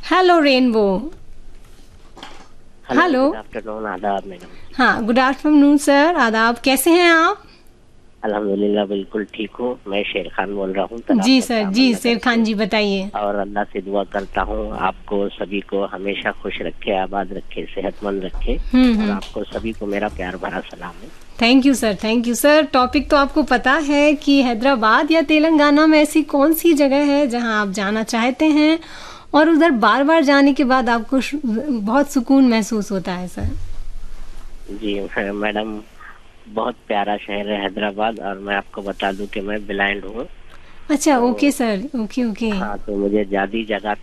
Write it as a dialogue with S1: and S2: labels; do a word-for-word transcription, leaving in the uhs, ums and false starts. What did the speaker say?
S1: Hello rainbow. Hello.
S2: Good afternoon, आदाब madam.
S1: हाँ, good afternoon sir, आदाब। कैसे हैं आप?
S2: अल्हम्दुलिल्लाह बिल्कुल ठीक हूँ। मैं शेर खान बोल रहा हूँ
S1: जी
S2: तराफत
S1: सर, जी
S2: दामन नगर
S1: शेर
S2: से।
S1: खान जी बताइए।
S2: और अल्लाह से दुआ करता हूँ आपको सभी को हमेशा खुश रखे, आबाद रखे, सेहतमंद रखे।
S1: हम्म
S2: और
S1: हम्म।
S2: आपको सभी को मेरा प्यार भरा सलाम है।
S1: Thank you sir, thank you sir. Topic तो आपको पता है कि हैदराबाद या तेलंगाना में ऐसी कौन सी जगह है जहां आप जाना चाहते हैं और उधर बार बार जाने के बाद आपको शु- बहुत सुकून महसूस होता है सर?
S2: जी मैं- मैडम, बहुत प्यारा शहर है हैदराबाद। और मैं आपको बता दूं कि मैं ब्लाइंड हूँ।
S1: अच्छा, ओके
S2: तो
S1: सर, ओके ओके।
S2: हाँ, तो मुझे ज्यादा जगह